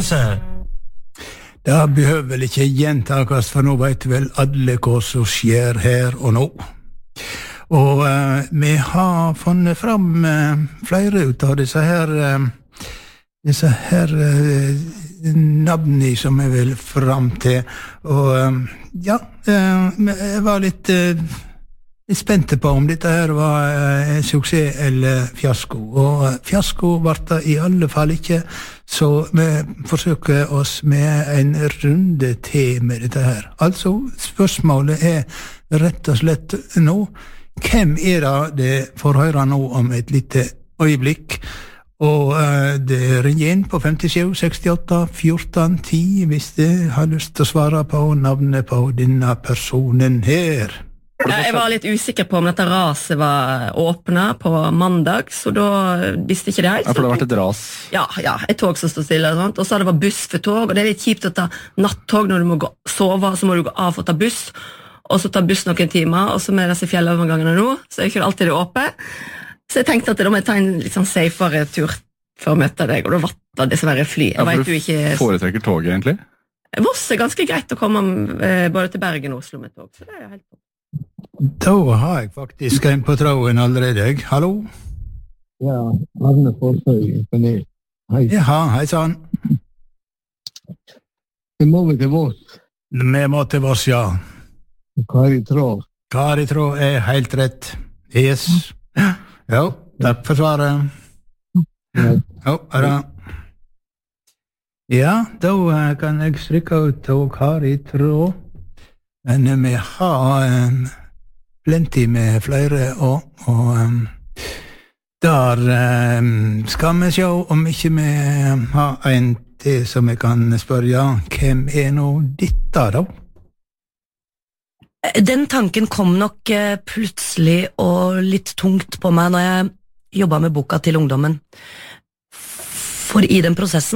Konkurranse! Det behøver vel ikke gjentakes, for nå vet vel alle hva som skjer her og nå. Og vi har funnet fram flere ut av disse her navnene som jeg vil fram til. Og ja, jeg var litt spente på om dette her var suksess eller fiasko. Og fiasko var det i alle fall ikke, så vi forsøker oss med en runde til med dette her. Altså, spørsmålet rett og slett nå, hvem det får høre nå om et lite øyeblikk? Og det ringer inn på 57 68 14 10 hvis du har lyst til å svare på navnet på denne personen her. Jeg var litt usikker på om dette raset var åpnet på mandag, så da visste ikke det helt. Ja, for det har vært et ras. Ja, et tog som stod stille, og så det var buss for tog, og det litt kjipt å ta nattog når du må sove, så må du gå av og ta buss, og så ta buss noen timer, og så med disse fjellovergangene nå, så ikke alltid det åpent. Så jeg tenkte at da må jeg ta en litt sånn safere tur for å møte deg, og da var det dessverre fly. Ja, for du foretrekker tog egentlig? Voss ganske greit å komme både til Bergen og Oslo med tog, så det helt bra. Da har jeg faktisk en på tråden allerede. Hallo? Ja, Arne Forsøy. Hei. Ja, hei sann. Vi må til Voss. Vi må til Voss, ja. Kari Tråd. Kari Tråd helt rett. Yes. Ja, takk for svaret. Ja, det. Ja, da kan jeg strykke ut av Kari Tråd. Men vi har plenty med flere, og der skal vi se om ikke vi har en til som vi kan spørre, hvem nå dette da? Den tanken kom nok plutselig og litt tungt på meg når jeg jobbet med boka til ungdommen. For i den prosessen